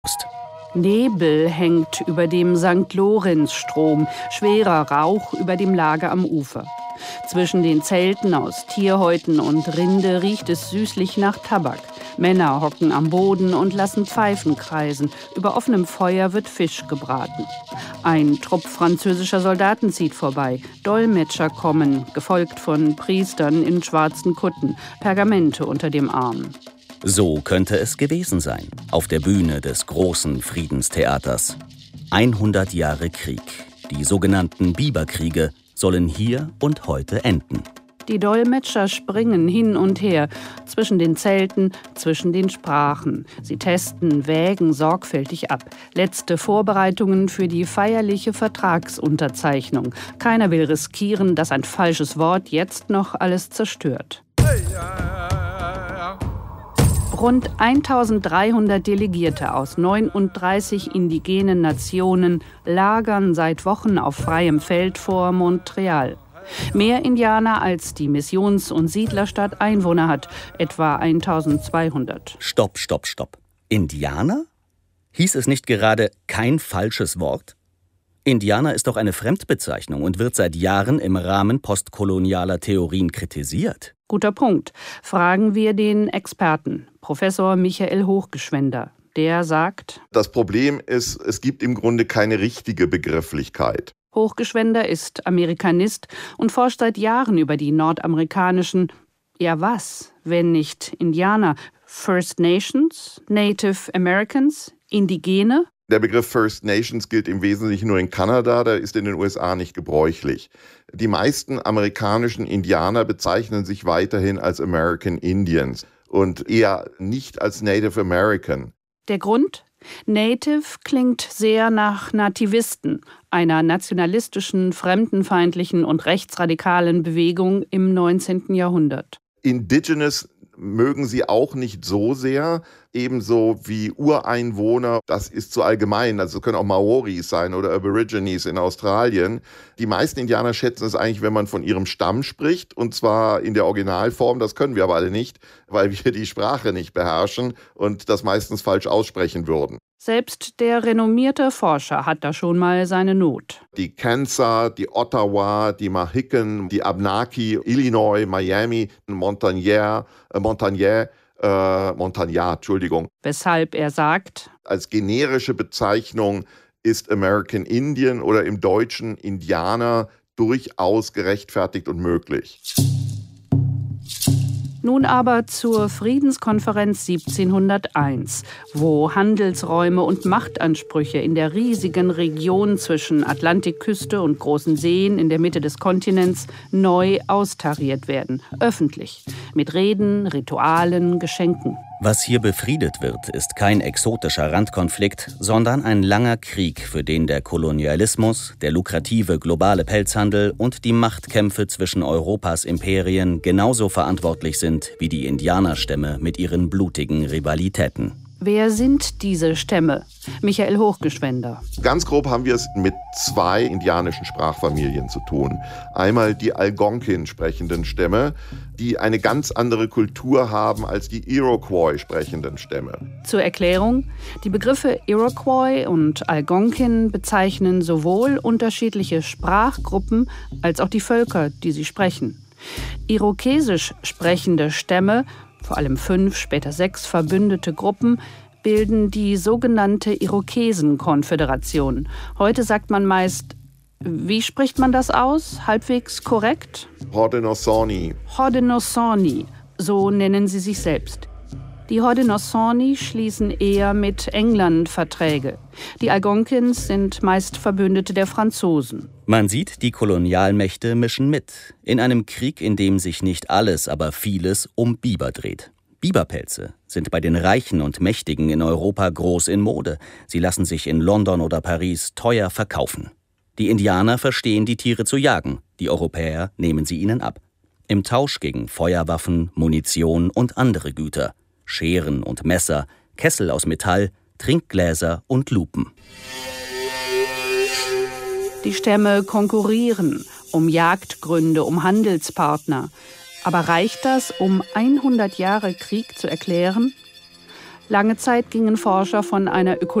Nebel hängt über dem St. Lorenz-Strom, schwerer Rauch über dem Lager am Ufer. Zwischen den Zelten aus Tierhäuten und Rinde riecht es süßlich nach Tabak. Männer hocken am Boden und lassen Pfeifen kreisen. Über offenem Feuer wird Fisch gebraten. Ein Trupp französischer Soldaten zieht vorbei. Dolmetscher kommen, gefolgt von Priestern in schwarzen Kutten, Pergamente unter dem Arm. So könnte es gewesen sein, auf der Bühne des großen Friedenstheaters. 100 Jahre Krieg, die sogenannten Biberkriege, sollen hier und heute enden. Die Dolmetscher springen hin und her, zwischen den Zelten, zwischen den Sprachen. Sie testen, wägen sorgfältig ab. Letzte Vorbereitungen für die feierliche Vertragsunterzeichnung. Keiner will riskieren, dass ein falsches Wort jetzt noch alles zerstört. Rund 1300 Delegierte aus 39 indigenen Nationen lagern seit Wochen auf freiem Feld vor Montreal. Mehr Indianer als die Missions- und Siedlerstadt Einwohner hat, etwa 1200. Stopp. Indianer? Hieß es nicht gerade kein falsches Wort? Indianer ist doch eine Fremdbezeichnung und wird seit Jahren im Rahmen postkolonialer Theorien kritisiert. Guter Punkt. Fragen wir den Experten, Professor Michael Hochgeschwender. Der sagt: Das Problem ist, es gibt im Grunde keine richtige Begrifflichkeit. Hochgeschwender ist Amerikanist und forscht seit Jahren über die nordamerikanischen, ja was, wenn nicht Indianer, First Nations, Native Americans, Indigene? Der Begriff First Nations gilt im Wesentlichen nur in Kanada, der ist in den USA nicht gebräuchlich. Die meisten amerikanischen Indianer bezeichnen sich weiterhin als American Indians und eher nicht als Native American. Der Grund? Native klingt sehr nach Nativisten, einer nationalistischen, fremdenfeindlichen und rechtsradikalen Bewegung im 19. Jahrhundert. Indigenous mögen sie auch nicht so sehr, ebenso wie Ureinwohner. Das ist zu allgemein, also es können auch Maoris sein oder Aborigines in Australien. Die meisten Indianer schätzen es eigentlich, wenn man von ihrem Stamm spricht, und zwar in der Originalform. Das können wir aber alle nicht, weil wir die Sprache nicht beherrschen und das meistens falsch aussprechen würden. Selbst der renommierte Forscher hat da schon mal seine Not. Die Kansas, die Ottawa, die Mohican, die Abenaki, Illinois, Miami, Montagnard, Weshalb er sagt: Als generische Bezeichnung ist American Indian oder im Deutschen Indianer durchaus gerechtfertigt und möglich. Nun aber zur Friedenskonferenz 1701, wo Handelsräume und Machtansprüche in der riesigen Region zwischen Atlantikküste und großen Seen in der Mitte des Kontinents neu austariert werden, öffentlich, mit Reden, Ritualen, Geschenken. Was hier befriedet wird, ist kein exotischer Randkonflikt, sondern ein langer Krieg, für den der Kolonialismus, der lukrative globale Pelzhandel und die Machtkämpfe zwischen Europas Imperien genauso verantwortlich sind wie die Indianerstämme mit ihren blutigen Rivalitäten. Wer sind diese Stämme? Michael Hochgeschwender. Ganz grob haben wir es mit zwei indianischen Sprachfamilien zu tun. Einmal die Algonquin sprechenden Stämme, die eine ganz andere Kultur haben als die Iroquois sprechenden Stämme. Zur Erklärung: Die Begriffe Iroquois und Algonquin bezeichnen sowohl unterschiedliche Sprachgruppen als auch die Völker, die sie sprechen. Irokesisch sprechende Stämme, vor allem 5, später 6 verbündete Gruppen, bilden die sogenannte Irokesenkonföderation. Heute sagt man meist, wie spricht man das aus? Halbwegs korrekt? Haudenosaunee. Haudenosaunee, so nennen sie sich selbst. Die Haudenosaunee schließen eher mit England Verträge. Die Algonquins sind meist Verbündete der Franzosen. Man sieht, die Kolonialmächte mischen mit. In einem Krieg, in dem sich nicht alles, aber vieles um Biber dreht. Biberpelze sind bei den Reichen und Mächtigen in Europa groß in Mode. Sie lassen sich in London oder Paris teuer verkaufen. Die Indianer verstehen, die Tiere zu jagen. Die Europäer nehmen sie ihnen ab. Im Tausch gegen Feuerwaffen, Munition und andere Güter. Scheren und Messer, Kessel aus Metall, Trinkgläser und Lupen. Die Stämme konkurrieren um Jagdgründe, um Handelspartner. Aber reicht das, um 100 Jahre Krieg zu erklären? Lange Zeit gingen Forscher von einer